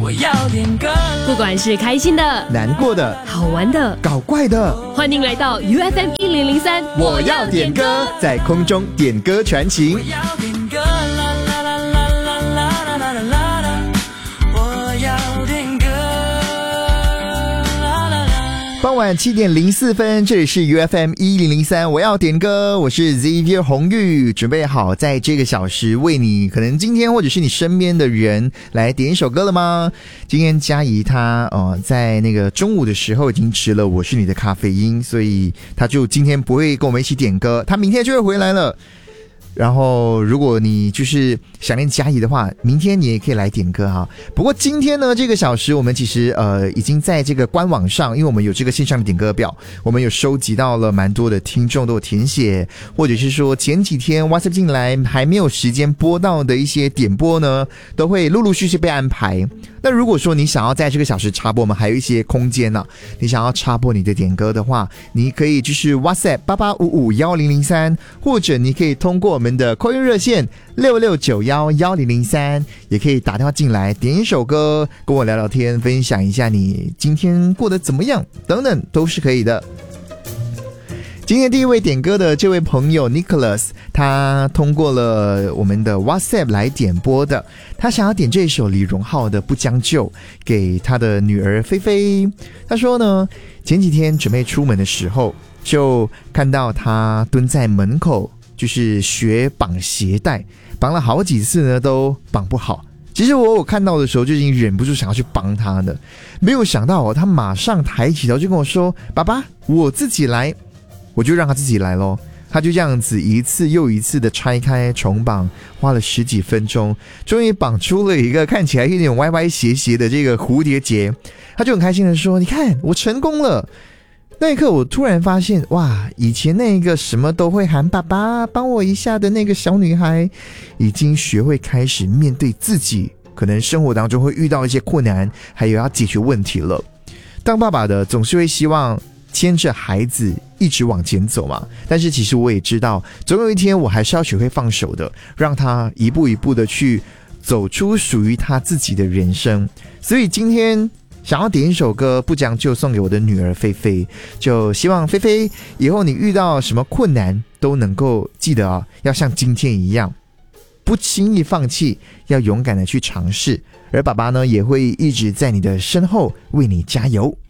我要点歌， 不管是开心的、 难过的、 好玩的、 搞怪的， 欢迎来到 UFM 1003， 我要点歌，在空中点歌传情。 我要点歌，啦啦啦啦啦啦啦啦啦啦，我要点歌，啦啦啦。 傍晚7点04分，这里是 UFM 1003，我要点歌，我是 Xavier 红玉，准备好在这个小时为你可能今天或者是你身边的人来点一首歌了吗？今天佳怡她在那个中午的时候已经吃了我是你的咖啡因，所以她就今天不会跟我们一起点歌，她明天就会回来了。然后如果你就是想念佳怡的话，明天你也可以来点歌哈。不过今天呢，这个小时我们其实已经在这个官网上，因为我们有这个线上的点歌表，我们有收集到了蛮多的听众都有填写，或者是说前几天 WhatsApp 进来还没有时间播到的一些点播呢，都会陆陆续续被安排。那如果说你想要在这个小时插播，我们还有一些空间呢，你想要插播你的点歌的话，你可以就是 WhatsApp 88551003，或者你可以通过我们的call in热线66911003，也可以打电话进来点一首歌，跟我聊聊天，分享一下你今天过得怎么样等等，都是可以的。今天第一位点歌的这位朋友 Nicholas， 他通过了我们的 WhatsApp 来点播的，他想要点这首李荣浩的《不将就》给他的女儿菲菲。他说呢，前几天准备出门的时候，就看到他蹲在门口，就是学绑鞋带，绑了好几次呢都绑不好。其实我看到的时候就已经忍不住想要去帮他的，没有想到他马上抬起头就跟我说：“爸爸，我自己来。”我就让他自己来咯，他就这样子一次又一次的拆开重绑，花了10几分钟，终于绑出了一个看起来有点歪歪斜斜的这个蝴蝶结。他就很开心的说：“你看，我成功了。”那一刻我突然发现，哇，以前那个什么都会喊爸爸帮我一下的那个小女孩，已经学会开始面对自己可能生活当中会遇到一些困难，还有要解决问题了。当爸爸的总是会希望牵着孩子一直往前走嘛，但是其实我也知道，总有一天我还是要学会放手的，让他一步一步的去走出属于他自己的人生。所以今天想要点一首歌，不将就送给我的女儿菲菲，就希望菲菲以后你遇到什么困难都能够记得要像今天一样，不轻易放弃，要勇敢的去尝试。而爸爸呢，也会一直在你的身后为你加油。